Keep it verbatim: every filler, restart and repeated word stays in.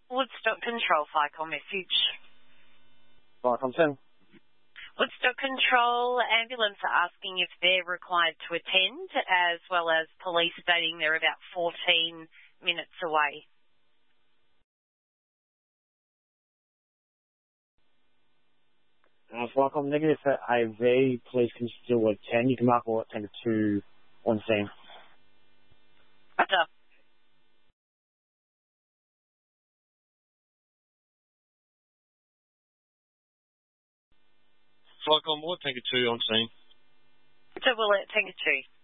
Woodstock Control, Cycle message. Cycle ten. Woodstock Control, ambulance are asking if they're required to attend, as well as police stating they're about fourteen minutes away. Uh, Cycle negative for A V, police can still attend. You can mark all at ten to two on scene. Roger. Cycle on board, Tanker two on scene. So we'll at Tanker two.